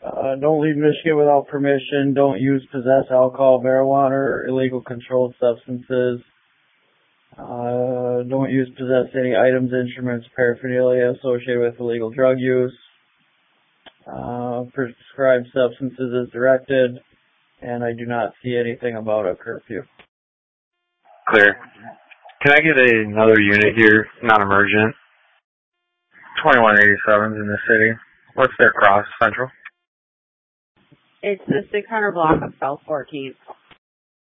Don't leave Michigan without permission. Don't use, possess alcohol, marijuana, or illegal controlled substances. Don't use, possess any items, instruments, paraphernalia associated with illegal drug use. Prescribed substances as directed. And I do not see anything about a curfew. Clear. Can I get another unit here, non-emergent? 2187's in the city. What's their cross, Central? It's the 600 block of South 14th.